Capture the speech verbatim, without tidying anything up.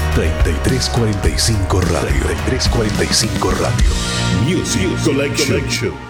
treinta y tres cuarenta y cinco Radio. treinta y tres cuarenta y cinco Radio. Music Collection.